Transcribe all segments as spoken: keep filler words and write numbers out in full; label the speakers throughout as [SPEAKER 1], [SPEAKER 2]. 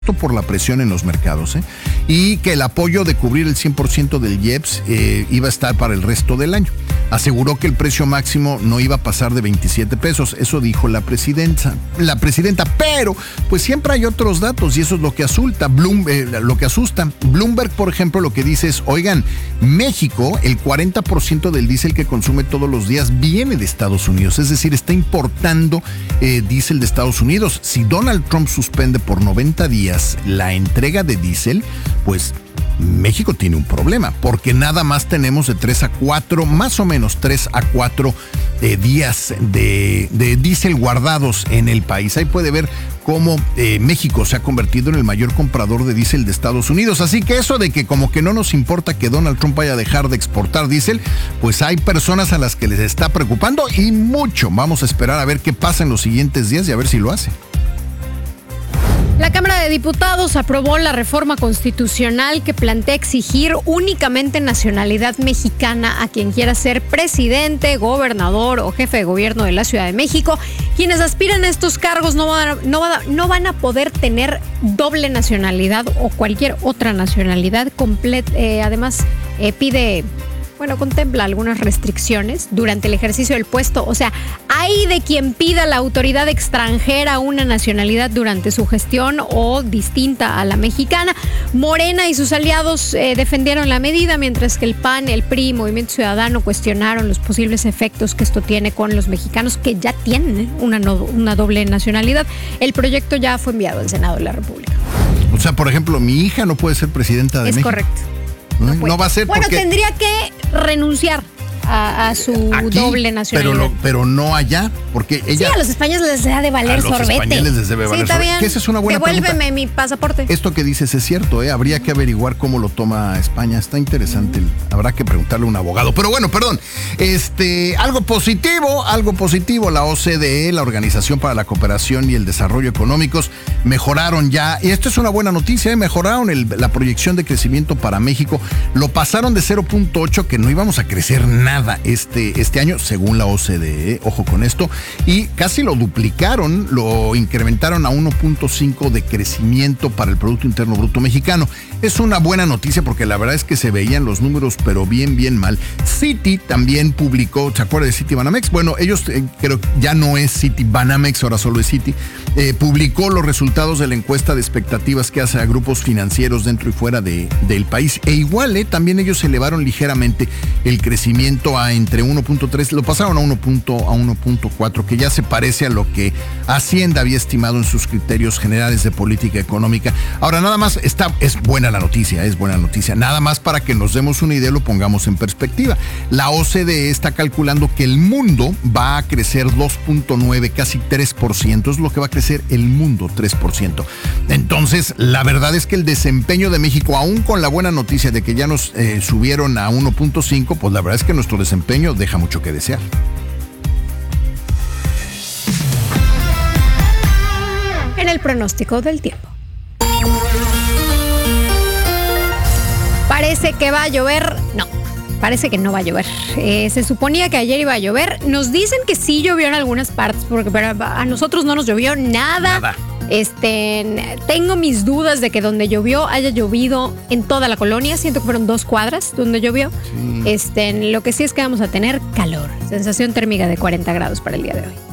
[SPEAKER 1] por la presión en los mercados, ¿eh? Y que el apoyo de cubrir el cien por ciento del I E P S eh, iba a estar para el resto del año. Aseguró que el precio máximo no iba a pasar de veintisiete pesos, eso dijo la presidenta, la presidenta, pero pues siempre hay otros datos y eso es lo que asusta, Bloom, eh, lo que asusta. Bloomberg, por ejemplo, lo que dice es, oigan, México, el cuarenta por ciento del diésel que consume todos los días viene de Estados Unidos, es decir, está importando eh, diésel de Estados Unidos. Si Donald Trump suspende por noventa días la entrega de diésel, pues México tiene un problema, porque nada más tenemos de tres a cuatro, más o menos tres a cuatro eh, días de, de diésel guardados en el país. Ahí puede ver cómo eh, México se ha convertido en el mayor comprador de diésel de Estados Unidos. Así que eso de que como que no nos importa que Donald Trump vaya a dejar de exportar diésel, pues hay personas a las que les está preocupando y mucho. Vamos a esperar a ver qué pasa en los siguientes días y a ver si lo hace.
[SPEAKER 2] La Cámara de Diputados aprobó la reforma constitucional que plantea exigir únicamente nacionalidad mexicana a quien quiera ser presidente, gobernador o jefe de gobierno de la Ciudad de México. Quienes aspiran a estos cargos no van a, no van a, no van a poder tener doble nacionalidad o cualquier otra nacionalidad. Complet, eh, además, eh, pide... Bueno, contempla algunas restricciones durante el ejercicio del puesto. O sea, hay de quien pida a la autoridad extranjera una nacionalidad durante su gestión o distinta a la mexicana. Morena y sus aliados eh, defendieron la medida, mientras que el P A N, el P R I, Movimiento Ciudadano cuestionaron los posibles efectos que esto tiene con los mexicanos que ya tienen una, no, una doble nacionalidad. El proyecto ya fue enviado al Senado de la República.
[SPEAKER 1] O sea, por ejemplo, mi hija no puede ser presidenta de
[SPEAKER 2] es
[SPEAKER 1] México.
[SPEAKER 2] Es correcto.
[SPEAKER 1] No, no va a ser
[SPEAKER 2] bueno,
[SPEAKER 1] porque...
[SPEAKER 2] tendría que renunciar a, a su
[SPEAKER 1] Aquí,
[SPEAKER 2] doble nacionalidad.
[SPEAKER 1] Pero, lo, pero no allá, porque ella...
[SPEAKER 2] Sí, a los españoles les debe de valer
[SPEAKER 1] a los
[SPEAKER 2] sorbete.
[SPEAKER 1] españoles les debe valer
[SPEAKER 2] sí, está
[SPEAKER 1] sorbete.
[SPEAKER 2] bien.
[SPEAKER 1] Que esa es una buena
[SPEAKER 2] Devuélveme
[SPEAKER 1] pregunta.
[SPEAKER 2] mi pasaporte.
[SPEAKER 1] Esto que dices es cierto, ¿eh? Habría que averiguar cómo lo toma España. Está interesante. Habrá que preguntarle a un abogado. Pero bueno, perdón. Este, algo positivo, algo positivo. La O C D E, la Organización para la Cooperación y el Desarrollo Económicos, mejoraron ya, y esto es una buena noticia, ¿eh? Mejoraron el, la proyección de crecimiento para México. Lo pasaron de cero punto ocho, que no íbamos a crecer nada este este año, según la O C D E, ojo con esto, y casi lo duplicaron, lo incrementaron a uno punto cinco de crecimiento para el Producto Interno Bruto mexicano. Es una buena noticia porque la verdad es que se veían los números, pero bien, bien mal. Citi también publicó, ¿se acuerda de Citi Banamex? Bueno, ellos eh, creo que ya no es Citi Banamex, ahora solo es Citi. Eh, publicó los resultados de la encuesta de expectativas que hace a grupos financieros dentro y fuera de, del país. E igual, eh, también ellos elevaron ligeramente el crecimiento a entre uno punto tres, lo pasaron a uno punto cuatro, que ya se parece a lo que Hacienda había estimado en sus criterios generales de política económica. Ahora, nada más, está, es buena la noticia, es buena noticia. Nada más para que nos demos una idea y lo pongamos en perspectiva. La O C D E está calculando que el mundo va a crecer dos punto nueve, casi tres por ciento. Es lo que va a crecer el mundo, tres por ciento. Entonces, la verdad es que el desempeño de México, aún con la buena noticia de que ya nos eh, subieron a uno punto cinco, pues la verdad es que nuestro desempeño deja mucho que desear.
[SPEAKER 2] En el pronóstico del tiempo. Parece que va a llover. No, parece que no va a llover. Eh, se suponía que ayer iba a llover. Nos dicen que sí llovió en algunas partes, porque a nosotros no nos llovió nada.
[SPEAKER 1] Nada.
[SPEAKER 2] Este, tengo mis dudas de que donde llovió haya llovido en toda la colonia. Siento que fueron dos cuadras donde llovió. Sí. Este, lo que sí es que vamos a tener calor. Sensación térmica de cuarenta grados para el día de hoy.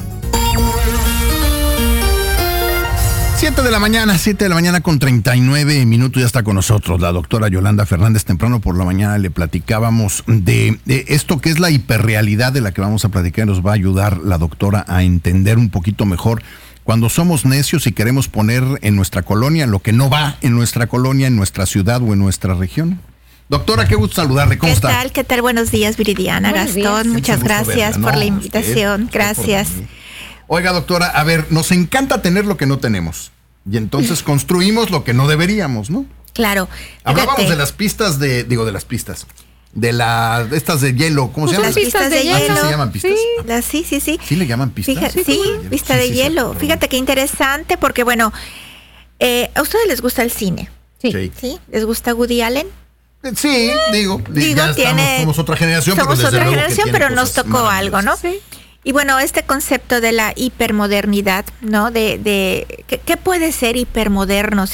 [SPEAKER 1] siete de la mañana, siete de la mañana con treinta y nueve minutos, ya está con nosotros la doctora Yolanda Fernández. Temprano por la mañana le platicábamos de, de esto que es la hiperrealidad de la que vamos a platicar. Nos va a ayudar la doctora a entender un poquito mejor cuando somos necios y queremos poner en nuestra colonia lo que no va en nuestra colonia, en nuestra ciudad o en nuestra región. Doctora, qué gusto saludarle. ¿Cómo está?
[SPEAKER 3] ¿Qué tal? ¿Qué tal? Buenos días, Viridiana, Buenos Gastón. Días. Muchas gracias verla. por no, la invitación. Usted, gracias.
[SPEAKER 1] Usted Oiga, doctora, a ver, nos encanta tener lo que no tenemos. Y entonces construimos lo que no deberíamos, ¿no?
[SPEAKER 3] Claro.
[SPEAKER 1] Hablábamos
[SPEAKER 3] fíjate.
[SPEAKER 1] de las pistas de, digo, de las pistas, de la, de estas de hielo, ¿cómo
[SPEAKER 3] pues
[SPEAKER 1] se llaman?
[SPEAKER 3] Las pistas de, de hielo.
[SPEAKER 1] ¿Ah, ¿sí se llaman pistas?
[SPEAKER 3] Sí,
[SPEAKER 1] ah,
[SPEAKER 3] las, sí, sí, sí.
[SPEAKER 1] ¿Sí le llaman pistas?
[SPEAKER 3] Fíjate, sí, sí pista
[SPEAKER 1] sí,
[SPEAKER 3] de
[SPEAKER 1] sí,
[SPEAKER 3] hielo.
[SPEAKER 1] Sí,
[SPEAKER 3] Fíjate qué interesante, porque bueno, eh, ¿a ustedes les gusta el cine?
[SPEAKER 2] Sí.
[SPEAKER 1] Sí.
[SPEAKER 3] ¿Sí? ¿Les gusta Woody Allen?
[SPEAKER 1] Sí, eh, digo,
[SPEAKER 3] digo
[SPEAKER 1] ya
[SPEAKER 3] tiene,
[SPEAKER 1] estamos, somos otra generación.
[SPEAKER 3] Somos
[SPEAKER 1] pero
[SPEAKER 3] otra
[SPEAKER 1] desde
[SPEAKER 3] generación, pero nos tocó algo, ¿no?
[SPEAKER 2] Sí.
[SPEAKER 3] Y bueno, este concepto de la hipermodernidad, ¿no? De, de ¿qué, qué puede ser hipermoderno?